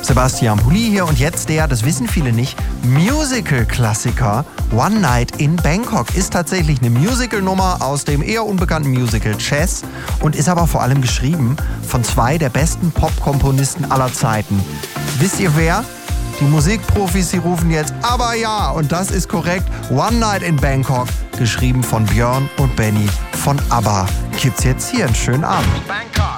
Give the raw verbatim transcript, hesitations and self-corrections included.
Sebastian Pulli hier und jetzt der, das wissen viele nicht, Musical-Klassiker One Night in Bangkok. Ist tatsächlich eine Musical-Nummer aus dem eher unbekannten Musical Chess und ist aber vor allem geschrieben von zwei der besten Pop-Komponisten aller Zeiten. Wisst ihr wer? Die Musikprofis, die rufen jetzt, aber ja, und das ist korrekt, One Night in Bangkok, geschrieben von Björn und Benny von ABBA. Gibt's jetzt hier einen schönen Abend.